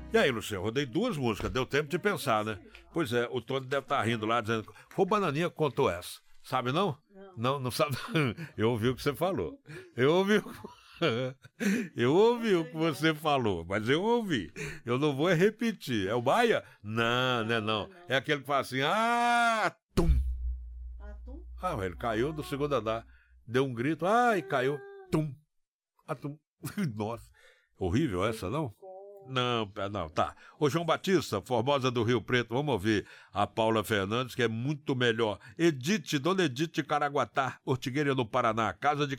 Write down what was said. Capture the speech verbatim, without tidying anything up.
E aí, Luciano, rodei duas músicas, deu tempo de pensar, né? Pois é, o Tony deve estar rindo lá, dizendo, foi o Bananinha que contou essa. Sabe não? Não, não, não sabe. Eu ouvi o que você falou. Eu ouvi o Eu ouvi o que você falou, mas eu ouvi. Eu não vou repetir. É o Baia? Não, não é não. É aquele que fala assim, ah, tum. Ah, ele caiu do segundo andar. Deu um grito, ah, e caiu, tum. Ah, tum. Nossa, horrível essa, não? Não, não, tá. Ô João Batista, Formosa do Rio Preto, vamos ouvir a Paula Fernandes, que é muito melhor. Edite, Dona Edite Caraguatá, Ortigueira no Paraná, Casa de